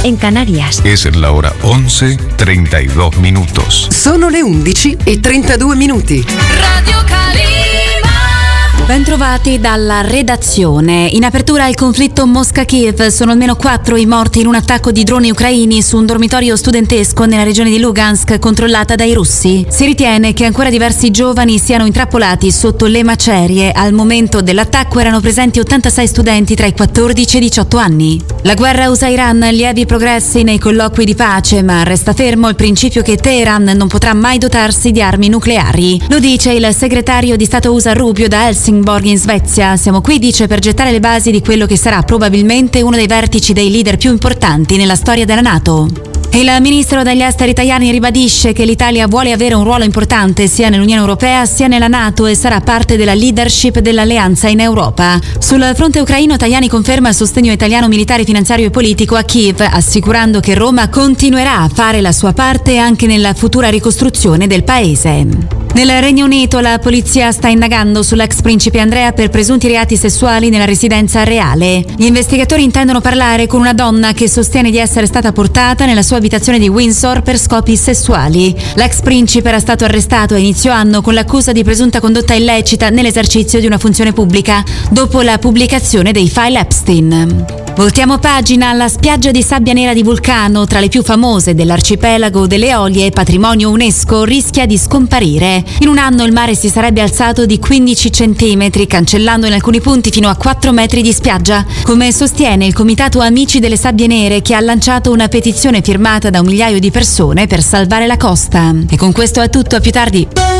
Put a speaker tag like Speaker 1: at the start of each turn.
Speaker 1: en Canarias.
Speaker 2: Es la hora 11:32 minutos.
Speaker 3: Sono le 11:32 minuti.
Speaker 4: Radio Calima.
Speaker 5: Bentrovati dalla redazione. In apertura il conflitto Mosca-Kiev. Sono almeno 4 i morti in un attacco di droni ucraini su un dormitorio studentesco nella regione di Lugansk controllata dai russi. Si ritiene che ancora diversi giovani siano intrappolati sotto le macerie. Al momento dell'attacco erano presenti 86 studenti tra i 14 e i 18 anni. La guerra USA-Iran, lievi progressi nei colloqui di pace, ma resta fermo il principio che Teheran non potrà mai dotarsi di armi nucleari. Lo dice il segretario di Stato USA Rubio da Helsingborg in Svezia. Siamo qui, dice, per gettare le basi di quello che sarà probabilmente uno dei vertici dei leader più importanti nella storia della NATO. Il ministro degli esteri italiani ribadisce che l'Italia vuole avere un ruolo importante sia nell'Unione Europea sia nella NATO e sarà parte della leadership dell'alleanza in Europa. Sul fronte ucraino, Tajani conferma il sostegno italiano militare, finanziario e politico a Kiev, assicurando che Roma continuerà a fare la sua parte anche nella futura ricostruzione del paese. Nel Regno Unito la polizia sta indagando sull'ex principe Andrea per presunti reati sessuali nella residenza reale. Gli investigatori intendono parlare con una donna che sostiene di essere stata portata nella sua abitazione di Windsor per scopi sessuali. L'ex principe era stato arrestato a inizio anno con l'accusa di presunta condotta illecita nell'esercizio di una funzione pubblica dopo la pubblicazione dei file Epstein. Voltiamo pagina. La spiaggia di sabbia nera di Vulcano, tra le più famose dell'arcipelago delle Eolie, patrimonio UNESCO, rischia di scomparire. In un anno il mare si sarebbe alzato di 15 centimetri, cancellando in alcuni punti fino a 4 metri di spiaggia, come sostiene il Comitato Amici delle Sabbie Nere, che ha lanciato una petizione firmata da 1 migliaio di persone per salvare la costa. E con questo è tutto, a più tardi.